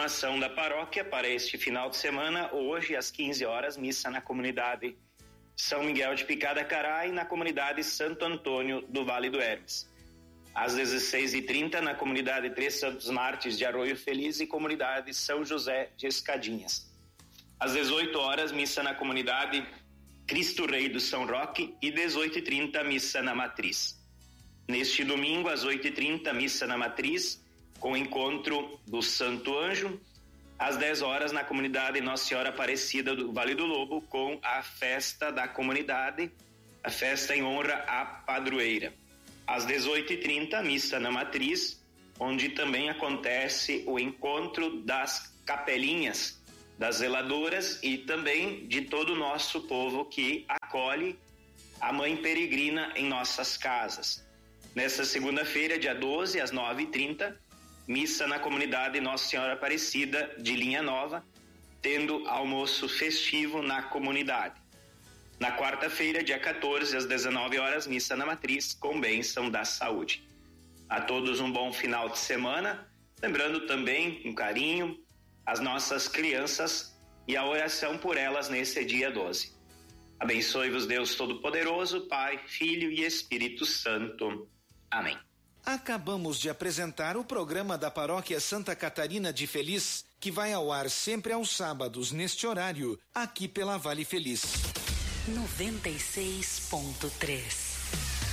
programação da paróquia para este final de semana, hoje às 15 horas, missa na comunidade São Miguel de Picada-Cará e na comunidade Santo Antônio do Vale do Hermes. Às 16h30, na comunidade Três Santos Mártires de Arroio Feliz e comunidade São José de Escadinhas. Às 18 horas, missa na comunidade Cristo Rei do São Roque e 18h30, missa na Matriz. Neste domingo, às 8h30, missa na Matriz, com o encontro do Santo Anjo. Às 10 horas, na comunidade Nossa Senhora Aparecida do Vale do Lobo, com a festa da comunidade, a festa em honra à padroeira. Às 18h30, missa na Matriz, onde também acontece o encontro das capelinhas, das zeladoras e também de todo o nosso povo que acolhe a Mãe Peregrina em nossas casas. Nesta segunda-feira, dia 12, às 9h30, missa na comunidade Nossa Senhora Aparecida de Linha Nova, tendo almoço festivo na comunidade. Na quarta-feira, dia 14, às 19 horas, missa na Matriz com bênção da saúde. A todos um bom final de semana, lembrando também com carinho as nossas crianças e a oração por elas nesse dia 12. Abençoe-vos Deus Todo-Poderoso, Pai, Filho e Espírito Santo. Amém. Acabamos de apresentar o programa da Paróquia Santa Catarina de Feliz, que vai ao ar sempre aos sábados neste horário, aqui pela Vale Feliz. 96.3